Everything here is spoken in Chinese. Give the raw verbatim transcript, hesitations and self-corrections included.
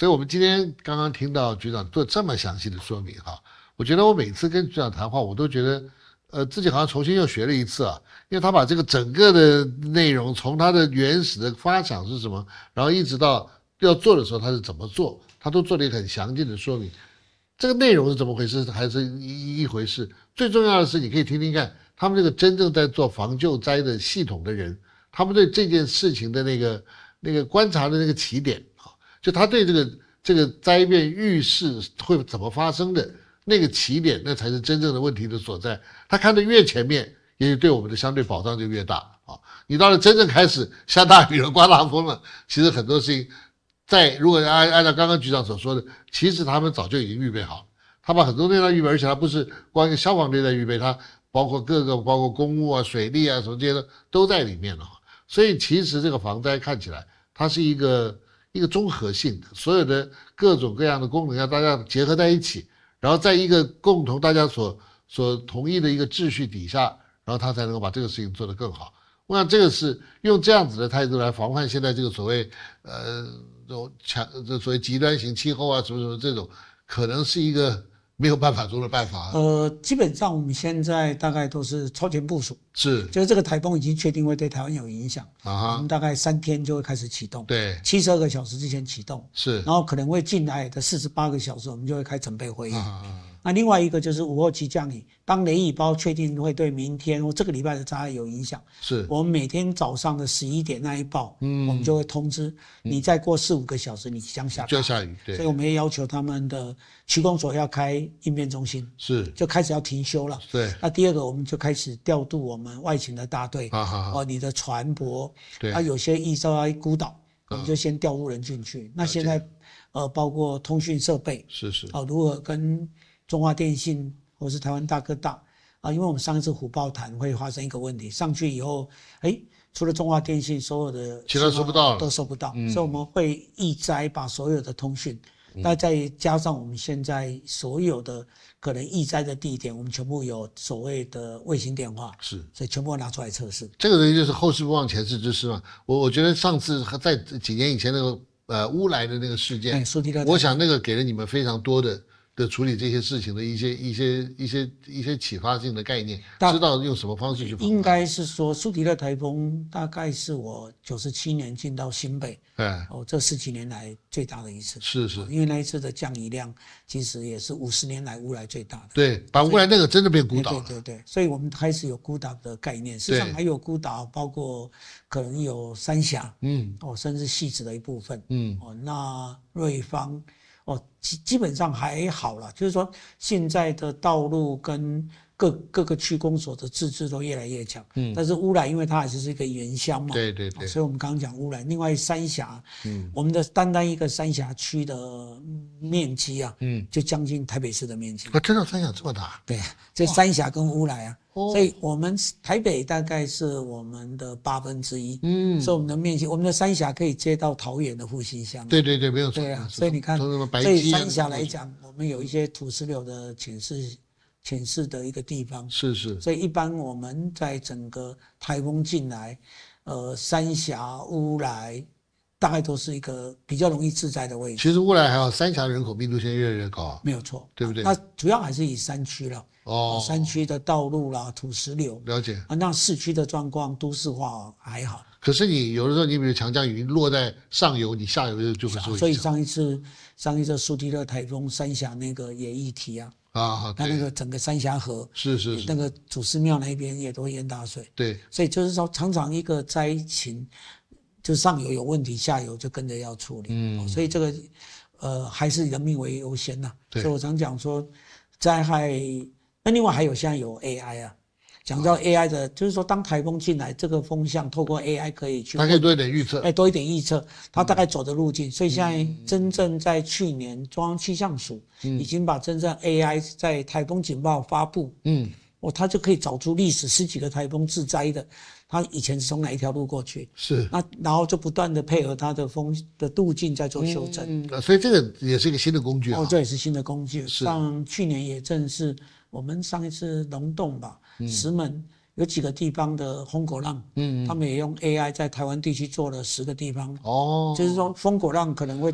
所以我们今天刚刚听到局长做这么详细的说明哈，我觉得我每次跟局长谈话，我都觉得呃自己好像重新又学了一次啊，因为他把这个整个的内容从他的原始的发想是什么，然后一直到要做的时候他是怎么做，他都做了一个很详尽的说明。这个内容是怎么回事还是一一回事，最重要的是你可以听听看他们这个真正在做防救灾的系统的人，他们对这件事情的那个那个观察的那个起点啊，就他对这个这个灾变预示会怎么发生的那个起点，那才是真正的问题的所在。他看得越前面，也许对我们的相对保障就越大啊。你到了真正开始下大雨了、刮大风了，其实很多事情在如果按按照刚刚局长所说的，其实他们早就已经预备好了。他把很多东西都预备，而且他不是光一个消防队在预备，他包括各个包括公务啊、水利啊什么这些的都在里面了。所以其实这个防灾看起来它是一个一个综合性的，所有的各种各样的功能要大家结合在一起，然后在一个共同大家所所同意的一个秩序底下，然后他才能够把这个事情做得更好。我想这个是用这样子的态度来防范现在这个所谓呃这种强这所谓极端型气候啊什么什么这种，可能是一个没有办法中的办法。 呃，基本上我们现在大概都是超前部署， 是， 就是这个台风已经确定会对台湾有影响啊， 我们大概三天就会开始启动， 对， 七十二个小时之前启动， 是， 然后可能会进来的四十八个小时，我们就会开准备会议。 啊， 那另外一个就是午后期降雨，当雷雨包确定会对明天或这个礼拜的灾害有影响， 是我们每天早上的十一点那一报，嗯，我们就会通知、嗯、你再过四五个小时你即将下大雨， 就下雨，对， 所以我们也要求他们的区公所要开应变中心， 是， 就开始要停休了。 对， 那第二个我们就开始调度我们外勤的大队， 好好好， 哦，你的船舶， 对， 啊，有些易受到孤岛，我们就先调入人进去。嗯、那现在，呃，包括通讯设备， 是是， 哦，如何跟中华电信或是台湾大哥大啊，因为我们上一次虎豹潭会发生一个问题，上去以后，哎，除了中华电信，所有的其他收不到了， 都收不到， 嗯、 所以我们会预摘把所有的通讯，那、嗯、再加上我们现在所有的可能预摘的地点，我们全部有所谓的卫星电话， 是， 所以全部拿出来测试。 这个东西就是后事不忘前事之师嘛。我我觉得上次在几年以前那个呃乌来的那个事件，我想那个给了你们非常多的。的处理这些事情的一些一些一些一些启发性的概念，知道用什么方式去防范。 应该是说苏迪勒台风大概是我九十七年进到新北， 哎， 哦，这十几年来最大的一次。 是是， 因为那一次的降雨量其实也是五十年来乌来最大的。 对，把乌来那个真的变孤岛了。 对对对，所以我们开始有孤岛的概念，事实上还有孤岛，包括可能有三峡，嗯，哦，甚至汐止的一部分，嗯，哦，那瑞芳。哦，基基本上还好啦，就是说现在的道路跟各各个区公所的自治都越来越强，嗯，但是乌来因为它还是一个原乡嘛， 对对对， 所以我们刚刚讲乌来，另外三峡，嗯，我们的单单一个三峡区的面积啊，嗯，就将近台北市的面积， 啊，真的三峡这么大？ 对，这三峡跟乌来啊。所以我们台北大概是我们的八分之一，嗯，所以我们的面积，我们的三峡可以接到桃园的复兴乡。 对对对，没有错。 对啊，所以你看，所以三峡来讲，我们有一些土石流的潜势潜势的一个地方。 是是。 所以一般我们在整个台风进来，呃，三峡、乌来，大概都是一个比较容易致灾的位置。 其实乌来还好，三峡人口密度现在越来越高啊。 没有错， 对不对？ 那主要还是以山区了。 哦， 山区的道路啦，土石流， 了解啊。那市区的状况，都市化还好。 可是你有的时候，你比如强降雨落在上游，你下游就会受影响。 所以上一次上一次苏迪勒台风三峡那个也议题啊， 啊， 那那个整个三峡河是是是， 那个祖师庙那边也都淹大水。 对， 所以就是说，常常一个灾情，就上游有问题，下游就跟着要处理。嗯，所以这个呃还是人命为优先呐。所以我常讲说，灾害。那另外还有现在有 A I 啊，讲到 A I 的，就是说当台风进来，这个风向透过 A I 可以去， 它可以多一点预测， 哎，多一点预测，它大概走的路径。所以现在真正在去年中央气象署已经把真正 A I 在台风警报发布，嗯，哦，它就可以找出历史十几个台风致灾的，它以前是从哪一条路过去， 是， 那然后就不断的配合它的风的路径在做修正， 嗯，所以这个也是一个新的工具啊， 哦，这也是新的工具。像去年也正是。我们上一次龙洞吧，嗯、石门有几个地方的风果浪，嗯，他们也用 A I 在台湾地区做了十个地方，哦，就是说风果浪可能会。